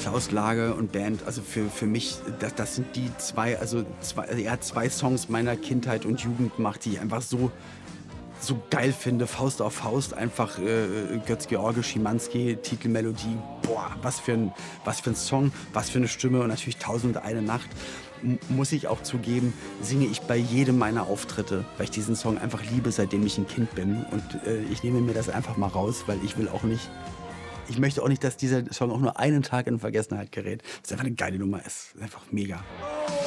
Klaus Lage und Band, also für mich, das sind die zwei, er hat zwei Songs meiner Kindheit und Jugend gemacht, die ich einfach so geil finde. Faust auf Faust, einfach Götz-George, Schimanski, Titelmelodie. Boah, was für ein Song, was für eine Stimme und natürlich Tausend und eine Nacht. Muss ich auch zugeben, singe ich bei jedem meiner Auftritte, weil ich diesen Song einfach liebe, seitdem ich ein Kind bin. Und ich nehme mir das einfach mal raus, weil ich möchte auch nicht, dass dieser Song auch nur einen Tag in Vergessenheit gerät. Das ist einfach eine geile Nummer ist. Einfach mega.